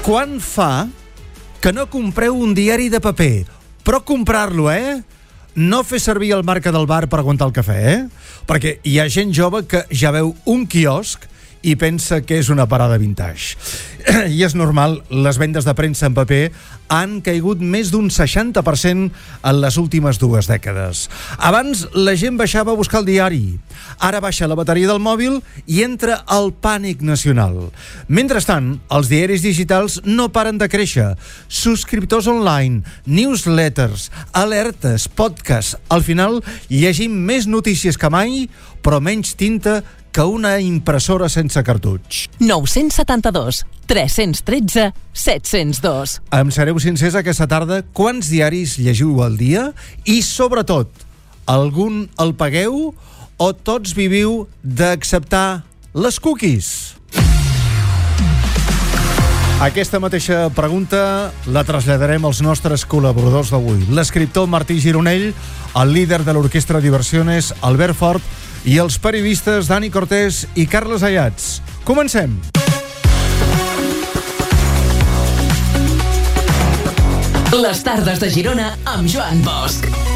Quan fa que no compreu un diari de paper? Però comprar-lo, No fer servir el marca del bar per aguantar el cafè, Perquè hi ha gent jove que ja veu un quiosc i pensa que és una parada vintage. I és normal, les vendes de premsa en paper han caigut més d'un 60% en les últimes 2 dècades. Abans la gent baixava a buscar el diari. Ara baixa la bateria del mòbil i entra el pànic nacional. Mentrestant, els diaris digitals no paren de créixer. Subscriptors online, newsletters, alertes, podcasts... Al final, llegim més notícies que mai, però menys tinta que una impressora sense cartutx. 972 313 702. Em sereu sincers aquesta tarda, quants diaris llegiu al dia? I, sobretot, algun el pagueu o tots viviu d'acceptar les cookies? Aquesta mateixa pregunta la traslladarem als nostres col·laboradors d'avui. L'escriptor Martí Gironell, el líder de l'Orquestra Diversiones, Albert Fort, i els periodistes Dani Cortés i Carles Ayats. Comencem! Les tardes de Girona amb Joan Bosch.